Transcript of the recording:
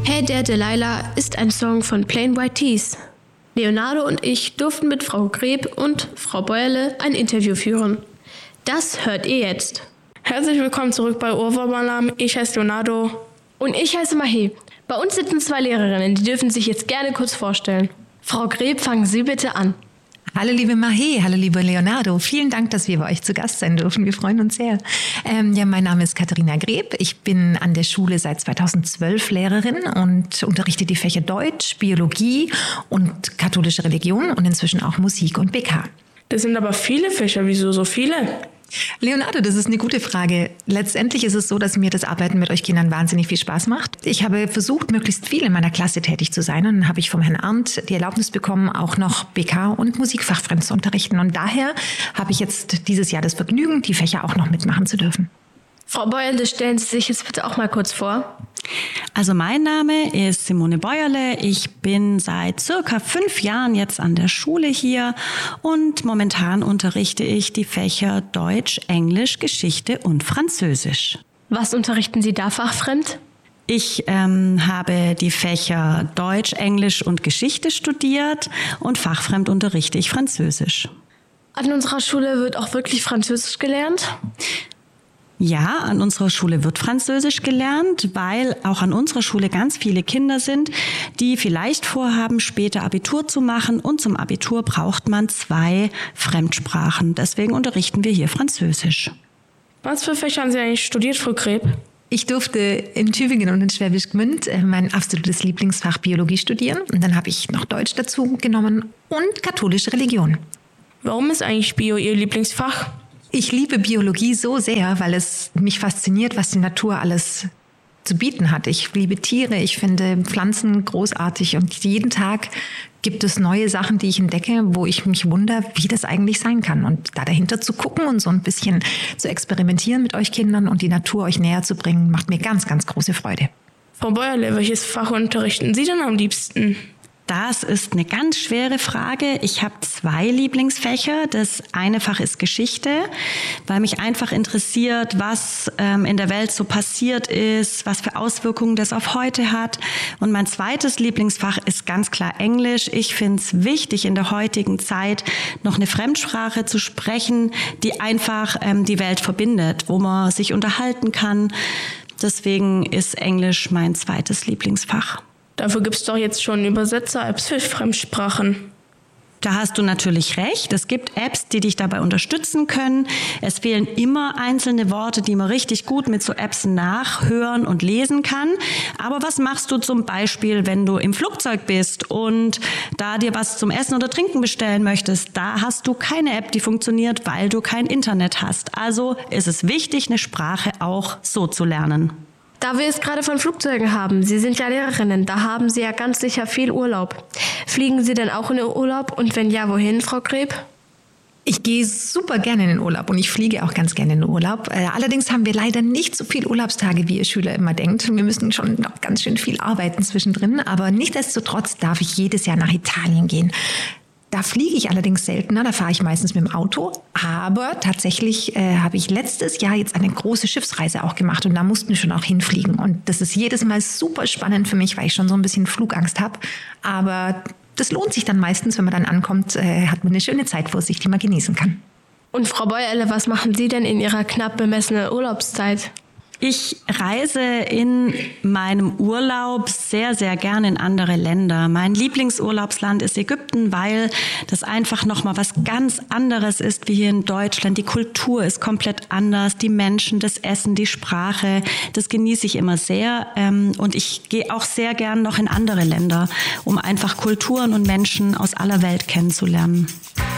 Hey der Delilah ist ein Song von Plain White T's. Leonardo und ich durften mit Frau Greb und Frau Bäuerle ein Interview führen. Das hört ihr jetzt. Herzlich willkommen zurück bei Ohrwurm-Alarm. Ich heiße Leonardo. Und ich heiße Mahe. Bei uns sitzen 2 Lehrerinnen, die dürfen sich jetzt gerne kurz vorstellen. Frau Greb, fangen Sie bitte an. Hallo liebe Mahe, hallo lieber Leonardo. Vielen Dank, dass wir bei euch zu Gast sein dürfen. Wir freuen uns sehr. Mein Name ist Katharina Greb. Ich bin an der Schule seit 2012 Lehrerin und unterrichte die Fächer Deutsch, Biologie und katholische Religion und inzwischen auch Musik und BK. Das sind aber viele Fächer. Wieso so viele? Leonardo, das ist eine gute Frage. Letztendlich ist es so, dass mir das Arbeiten mit euch Kindern wahnsinnig viel Spaß macht. Ich habe versucht, möglichst viel in meiner Klasse tätig zu sein. Und dann habe ich vom Herrn Arndt die Erlaubnis bekommen, auch noch BK und Musikfachfremd zu unterrichten. Und daher habe ich jetzt dieses Jahr das Vergnügen, die Fächer auch noch mitmachen zu dürfen. Frau Bäuerle, stellen Sie sich jetzt bitte auch mal kurz vor. Also mein Name ist Simone Bäuerle. Ich bin seit circa 5 Jahren jetzt an der Schule hier und momentan unterrichte ich die Fächer Deutsch, Englisch, Geschichte und Französisch. Was unterrichten Sie da fachfremd? Ich habe die Fächer Deutsch, Englisch und Geschichte studiert und fachfremd unterrichte ich Französisch. An unserer Schule wird auch wirklich Französisch gelernt? Ja, an unserer Schule wird Französisch gelernt, weil auch an unserer Schule ganz viele Kinder sind, die vielleicht vorhaben, später Abitur zu machen. Und zum Abitur braucht man 2 Fremdsprachen. Deswegen unterrichten wir hier Französisch. Was für Fächer haben Sie eigentlich studiert, Frau Greb? Ich durfte in Tübingen und in Schwäbisch Gmünd mein absolutes Lieblingsfach Biologie studieren. Und dann habe ich noch Deutsch dazu genommen und katholische Religion. Warum ist eigentlich Bio Ihr Lieblingsfach? Ich liebe Biologie so sehr, weil es mich fasziniert, was die Natur alles zu bieten hat. Ich liebe Tiere, ich finde Pflanzen großartig und jeden Tag gibt es neue Sachen, die ich entdecke, wo ich mich wundere, wie das eigentlich sein kann. Und da dahinter zu gucken und so ein bisschen zu experimentieren mit euch Kindern und die Natur euch näher zu bringen, macht mir ganz, ganz große Freude. Frau Bäuerle, welches Fach unterrichten Sie denn am liebsten? Das ist eine ganz schwere Frage. Ich habe 2 Lieblingsfächer. Das eine Fach ist Geschichte, weil mich einfach interessiert, was in der Welt so passiert ist, was für Auswirkungen das auf heute hat. Und mein zweites Lieblingsfach ist ganz klar Englisch. Ich finde es wichtig, in der heutigen Zeit noch eine Fremdsprache zu sprechen, die einfach die Welt verbindet, wo man sich unterhalten kann. Deswegen ist Englisch mein zweites Lieblingsfach. Dafür gibt es doch jetzt schon Übersetzer-Apps für Fremdsprachen. Da hast du natürlich recht. Es gibt Apps, die dich dabei unterstützen können. Es fehlen immer einzelne Worte, die man richtig gut mit so Apps nachhören und lesen kann. Aber was machst du zum Beispiel, wenn du im Flugzeug bist und da dir was zum Essen oder Trinken bestellen möchtest? Da hast du keine App, die funktioniert, weil du kein Internet hast. Also ist es wichtig, eine Sprache auch so zu lernen. Da wir es gerade von Flugzeugen haben, Sie sind ja Lehrerinnen, da haben Sie ja ganz sicher viel Urlaub. Fliegen Sie denn auch in den Urlaub und wenn ja, wohin, Frau Greb? Ich gehe super gerne in den Urlaub und ich fliege auch ganz gerne in den Urlaub. Allerdings haben wir leider nicht so viele Urlaubstage, wie ihr Schüler immer denkt. Wir müssen schon noch ganz schön viel arbeiten zwischendrin, aber nichtsdestotrotz darf ich jedes Jahr nach Italien gehen. Da fliege ich allerdings seltener, da fahre ich meistens mit dem Auto. Aber tatsächlich habe ich letztes Jahr jetzt eine große Schiffsreise auch gemacht und da mussten wir schon auch hinfliegen. Und das ist jedes Mal super spannend für mich, weil ich schon so ein bisschen Flugangst habe. Aber das lohnt sich dann meistens, wenn man dann ankommt, hat man eine schöne Zeit vor sich, die man genießen kann. Und Frau Bäuerle, was machen Sie denn in Ihrer knapp bemessenen Urlaubszeit? Ich reise in meinem Urlaub sehr, sehr gerne in andere Länder. Mein Lieblingsurlaubsland ist Ägypten, weil das einfach nochmal was ganz anderes ist wie hier in Deutschland. Die Kultur ist komplett anders, die Menschen, das Essen, die Sprache, das genieße ich immer sehr. Und ich gehe auch sehr gern noch in andere Länder, um einfach Kulturen und Menschen aus aller Welt kennenzulernen.